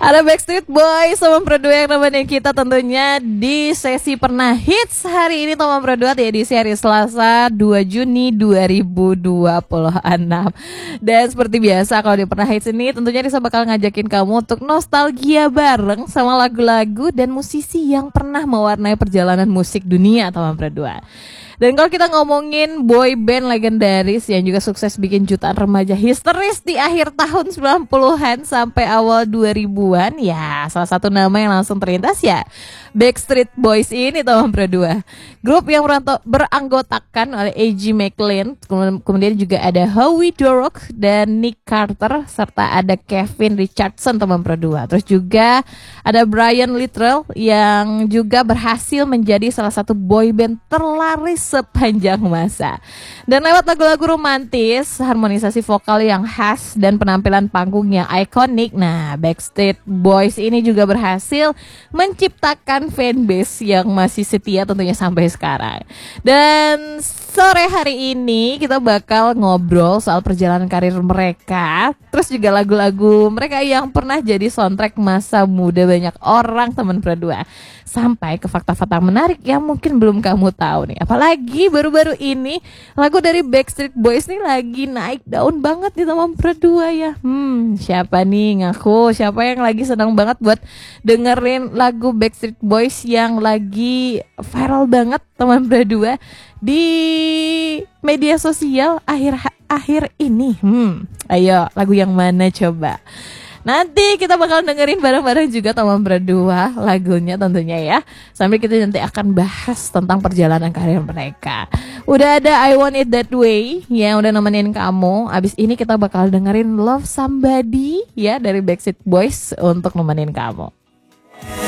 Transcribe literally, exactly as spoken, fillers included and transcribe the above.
Ada Backstreet Boys sama Berdua yang nemenin kita tentunya di sesi Pernah Hits hari ini teman Berdua di edisi hari Selasa dua Juni dua ribu dua puluh enam. Dan seperti biasa kalau di Pernah Hits ini tentunya Risa bakal ngajakin kamu untuk nostalgia bareng sama lagu-lagu dan musisi yang pernah mewarnai perjalanan musik dunia teman Berdua. Dan kalau kita ngomongin boy band legendaris yang juga sukses bikin jutaan remaja histeris di akhir tahun sembilan puluhan sampai awal dua ribuan, ya salah satu nama yang langsung terlintas ya Backstreet Boys ini teman berdua. Grup yang beranggotakan oleh A J McLean, kemudian juga ada Howie Dorough dan Nick Carter, serta ada Kevin Richardson teman berdua. Terus juga ada Brian Littrell yang juga berhasil menjadi salah satu boy band terlaris sepanjang masa. Dan lewat lagu-lagu romantis, harmonisasi vokal yang khas dan penampilan panggung yang ikonik, nah Backstreet Boys ini juga berhasil menciptakan fanbase yang masih setia tentunya sampai sekarang. Dan sore hari ini kita bakal ngobrol soal perjalanan karir mereka, terus juga lagu-lagu mereka yang pernah jadi soundtrack masa muda banyak orang teman berdua, sampai ke fakta-fakta menarik yang mungkin belum kamu tahu nih. Apalagi baru-baru ini lagu dari Backstreet Boys nih lagi naik daun banget di teman berdua ya. Hmm, siapa nih ngaku? Siapa yang lagi senang banget buat dengerin lagu Backstreet Boys yang lagi viral banget teman berdua di media sosial akhir-akhir ini? Hmm, ayo lagu yang mana coba? Nanti kita bakal dengerin bareng-bareng juga teman berdua lagunya tentunya ya. Sambil kita nanti akan bahas tentang perjalanan karir mereka. Udah ada I Want It That Way yang udah nemenin kamu. Abis ini kita bakal dengerin Love Somebody ya dari Backstreet Boys untuk nemenin kamu.